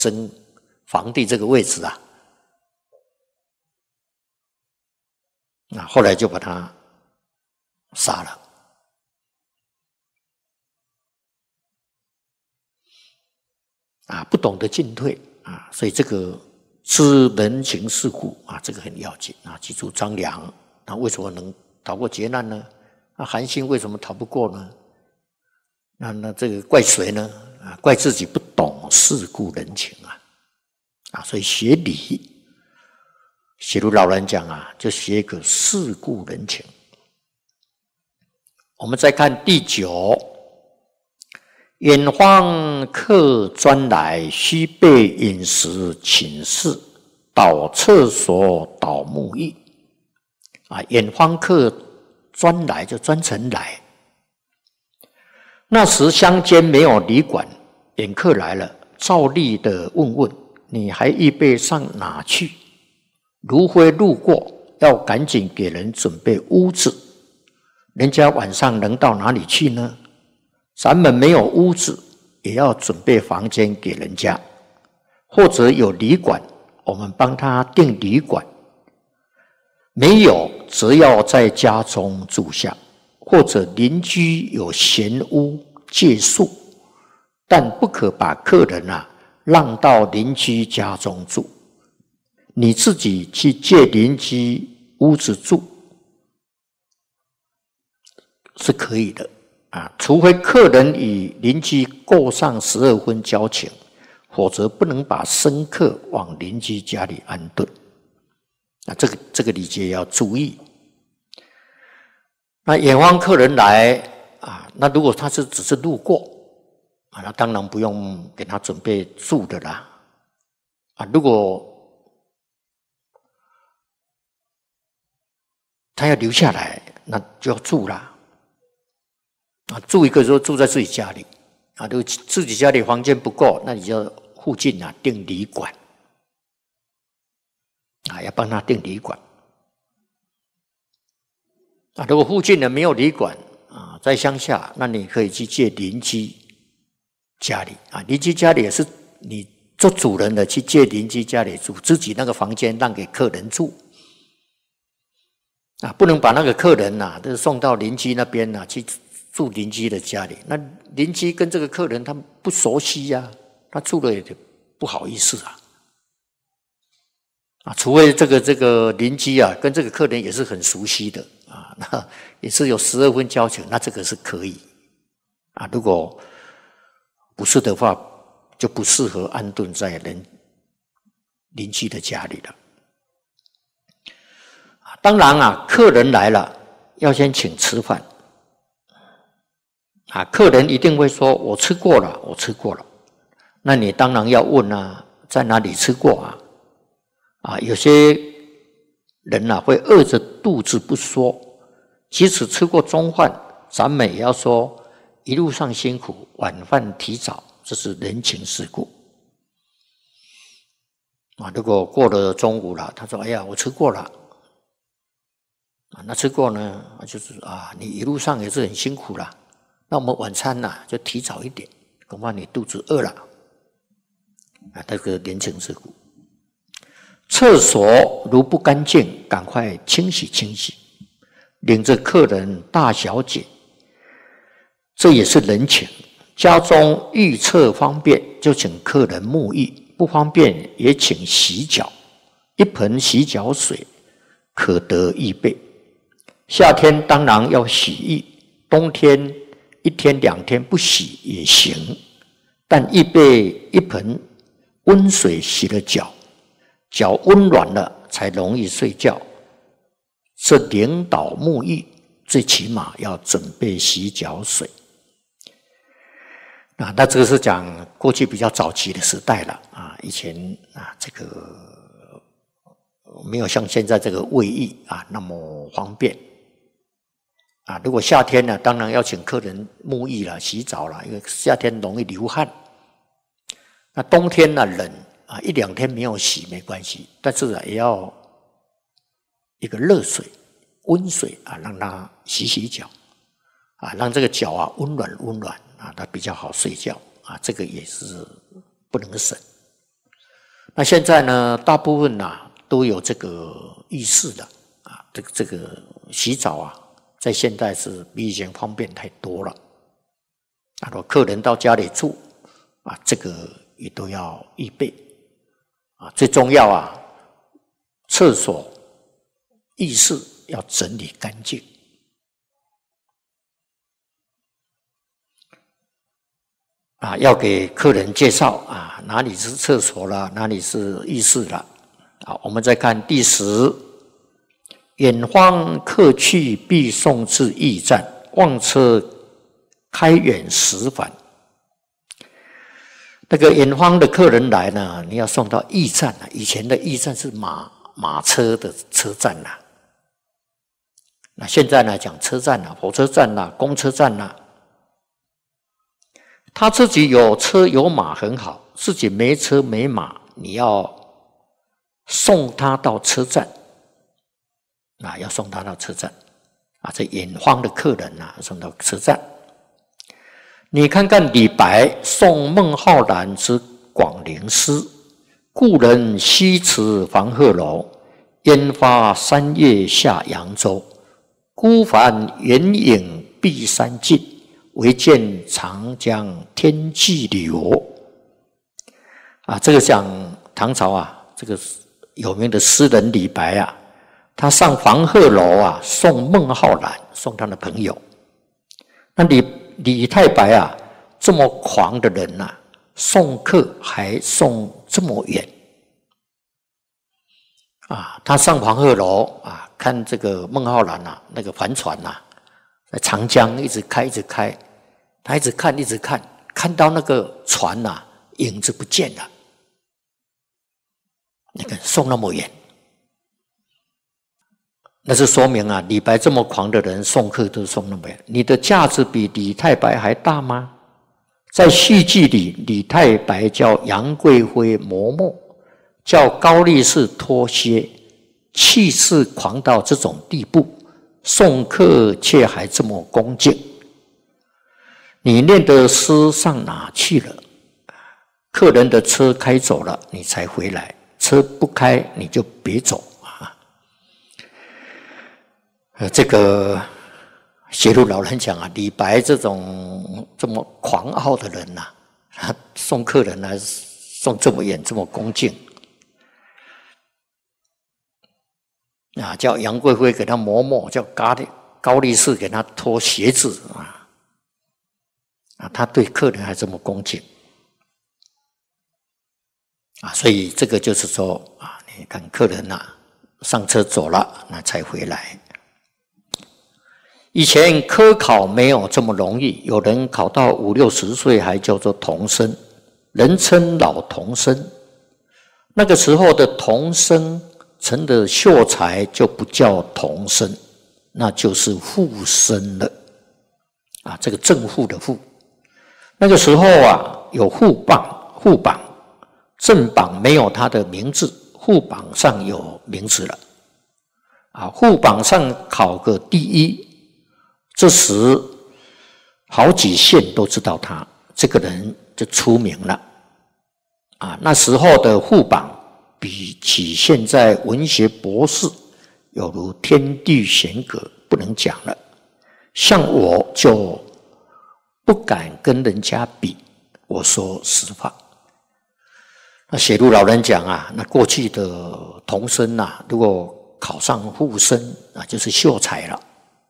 争皇帝这个位置啊。那后来就把他杀了。不懂得进退所以这个知人情世故这个很要紧记住张良为什么能逃过劫难呢？韩信为什么逃不过呢？那这个怪谁呢？怪自己不懂世故人情所以学礼，写如老人讲就学一个世故人情。我们再看第9，远方客专来，须备饮食寝室，倒厕所倒沐浴。远方客专来就专程来。那时乡间没有旅馆，远客来了，照例的问你还预备上哪去？如非路过，要赶紧给人准备屋子。人家晚上能到哪里去呢？咱们没有屋子，也要准备房间给人家，或者有旅馆，我们帮他订旅馆。没有，则要在家中住下，或者邻居有闲屋借宿，但不可把客人让到邻居家中住，你自己去借邻居屋子住是可以的除非客人与邻居过上12分交情，否则不能把生客往邻居家里安顿。这个理解要注意。那远方客人来那如果他只是路过那当然不用给他准备住的啦如果他要留下来，那就要住啦住一个就住在自己家里如果自己家里房间不够，那你就附近订旅馆要帮他订旅馆如果附近的没有旅馆在乡下，那你可以去借邻居家里邻居家里也是你做主人的去借邻居家里住，自己那个房间让给客人住不能把那个客人都送到邻居那边去住邻居的家里，那邻居跟这个客人他们不熟悉他住了也不好意思除非这个邻居跟这个客人也是很熟悉的那也是有12分交情，那这个是可以如果不是的话，就不适合安顿在邻居的家里了。当然客人来了要先请吃饭客人一定会说我吃过了，那你当然要问在哪里吃过有些人会饿着肚子不说，即使吃过中饭，咱们也要说一路上辛苦，晚饭提早，这是人情世故如果过了中午了，他说哎呀我吃过了那吃过呢就是你一路上也是很辛苦了，那我们晚餐就提早一点，恐怕你肚子饿了这个人情世故。厕所如不干净，赶快清洗清洗，领着客人大小姐，这也是人情。家中浴厕方便，就请客人沐浴，不方便也请洗脚，一盆洗脚水可得预备。夏天当然要洗浴，冬天1天2天不洗也行，但预备一盆温水洗了脚，脚温暖了才容易睡觉。这领导沐浴，最起码要准备洗脚水那这个是讲过去比较早期的时代了以前这个没有像现在这个卫浴那么方便如果夏天呢，当然要请客人沐浴了、洗澡了，因为夏天容易流汗。那冬天呢冷1、2天没有洗没关系，但是也要一个热水、温水让它洗洗脚让这个脚温暖温暖它比较好睡觉这个也是不能省那现在呢，大部分都有这个意识的啊，这个洗澡啊，在现在是比以前方便太多了。如果客人到家里住啊，这个也都要预备啊。最重要啊，厕所、浴室要整理干净。啊，要给客人介绍啊，哪里是厕所啦，哪里是浴室啦。好，我们再看第10，远方客去必送至驿站，望车开远10返。那个远方的客人来呢，你要送到驿站啊。以前的驿站是马车的车站啦，那现在呢讲车站啦、火车站啦、公车站啦。他自己有车有马很好，自己没车没马，你要送他到车站啊，要送他到车站啊。这远方的客人送到车站。你看看李白送孟浩然之广陵诗：故人西辞黄鹤楼，烟花三月下扬州。孤帆远影碧山尽，唯见长江天际流。啊，这个讲唐朝啊，这个有名的诗人李白啊，他上黄鹤楼啊，送孟浩然，送他的朋友。那李太白啊，这么狂的人啊，送客还送这么远啊！他上黄鹤楼啊，看这个孟浩然啊，那个帆船在长江一直开，他一直看，看到那个船影子不见了。你看送那么远，那是说明李白这么狂的人送客都送那么远，你的价值比李太白还大吗？在戏剧里，李太白叫杨贵妃嬷嬷，叫高力士脱靴，气势狂到这种地步，送客却还这么恭敬。你念的诗上哪去了？客人的车开走了，你才回来；车不开，你就别走啊！这个写入老人讲李白这种这么狂傲的人他送客人来送这么远，这么恭敬叫杨贵妃给他嬷嬷，叫高力士给他脱鞋子他对客人还这么恭敬所以这个就是说你看客人上车走了，那才回来。以前科考没有这么容易，有人考到50、60岁还叫做童生，人称老童生。那个时候的童生成的秀才就不叫童生，那就是副生了这个正副的副。那个时候有副榜，正榜没有他的名字，副榜上有名字了副榜上考个第一，这时好几县都知道他这个人就出名了那时候的副榜比起现在文学博士有如天地悬隔，不能讲了。像我就不敢跟人家比，我说实话。那写入老人讲那过去的童生如果考上副生就是秀才了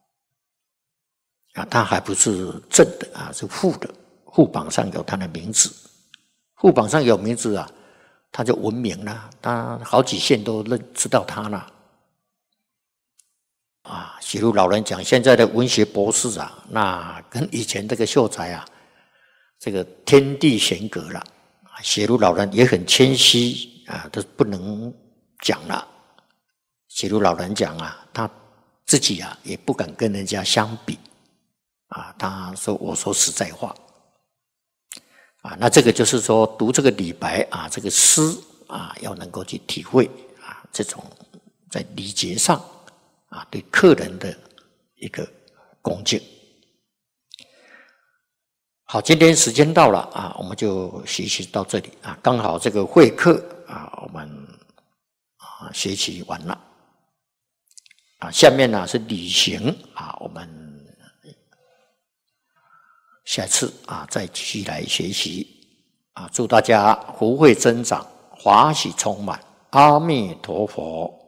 他还不是正的是副的，副榜上有他的名字，副榜上有名字他就闻名了，他好几县都知道他了写入老人讲，现在的文学博士那跟以前这个秀才这个天地悬隔了。写入老人也很谦虚都不能讲了。写入老人讲他自己也不敢跟人家相比他说我说实在话那这个就是说读这个李白这个诗要能够去体会这种在礼节上对客人的一个恭敬。好，今天时间到了我们就学习到这里刚好这个会课学期完了下面呢是旅行我们下次再继续来学习祝大家福慧增长，法喜充满，阿弥陀佛。